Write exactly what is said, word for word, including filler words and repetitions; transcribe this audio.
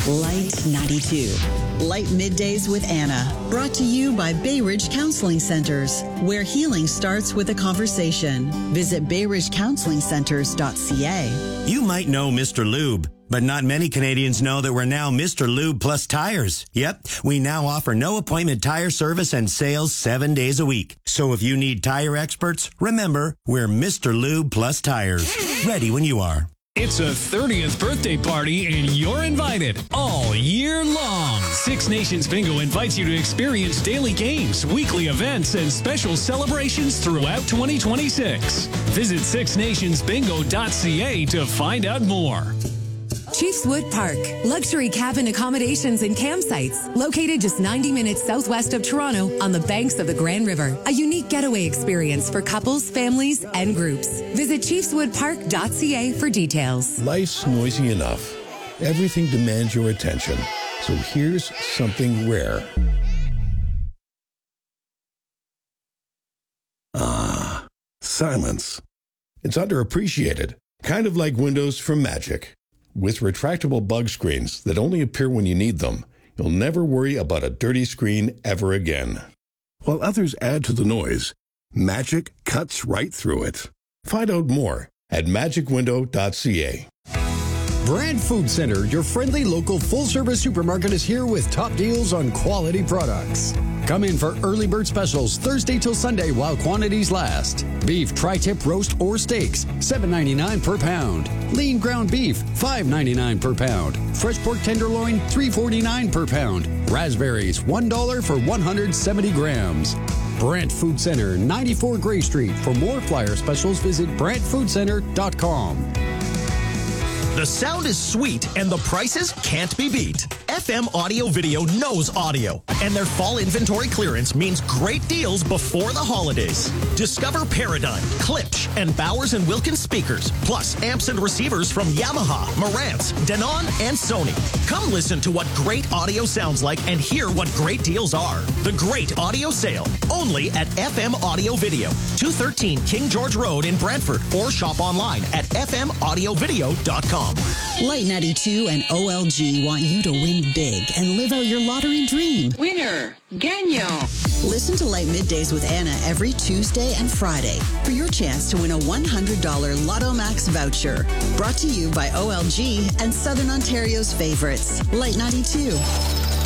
Light ninety-two. Light Middays with Anna. Brought to you by Bay Ridge Counseling Centers, where healing starts with a conversation. Visit bay ridge counseling centers dot c a. You might know Mister Lube, but not many Canadians know that we're now Mister Lube Plus Tires. Yep, we now offer no appointment tire service and sales seven days a week. So if you need tire experts, remember, we're Mister Lube Plus Tires. Ready when you are. It's a thirtieth birthday party and you're invited all year long. Six Nations Bingo invites you to experience daily games, weekly events, and special celebrations throughout twenty twenty-six. Visit six nations bingo dot c a to find out more. Chiefs Wood Park, luxury cabin accommodations and campsites, located just ninety minutes southwest of Toronto on the banks of the Grand River. A unique getaway experience for couples, families, and groups. Visit chiefs wood park dot c a for details. Life's noisy enough. Everything demands your attention. So here's something rare. Ah, silence. It's underappreciated, kind of like Windows from Magic. With retractable bug screens that only appear when you need them, you'll never worry about a dirty screen ever again. While others add to the noise, Magic cuts right through it. Find out more at magic window dot c a. Brand Food Center, your friendly local full-service supermarket, is here with top deals on quality products. Come in for early bird specials Thursday till Sunday while quantities last. Beef tri-tip roast or steaks, seven ninety-nine per pound. Lean ground beef, five ninety-nine per pound. Fresh pork tenderloin, three forty-nine per pound. Raspberries, one dollar for one hundred seventy grams. Brant Food Center, ninety-four Gray Street. For more flyer specials, visit brant food center dot com. The sound is sweet and the prices can't be beat. F M Audio Video knows audio, and their fall inventory clearance means great deals before the holidays. Discover Paradigm, Klipsch, and Bowers and Wilkins speakers, plus amps and receivers from Yamaha, Marantz, Denon, and Sony. Come listen to what great audio sounds like and hear what great deals are. The Great Audio Sale, only at F M Audio Video, two thirteen King George Road in Brantford, or shop online at f m audio video dot com. Light ninety-two and O L G want you to win big and live out your lottery dream. Winner, Ganyo. Listen to Light Middays with Anna every Tuesday and Friday for your chance to win a one hundred dollars Lotto Max voucher. Brought to you by O L G and Southern Ontario's favorites, Light ninety-two.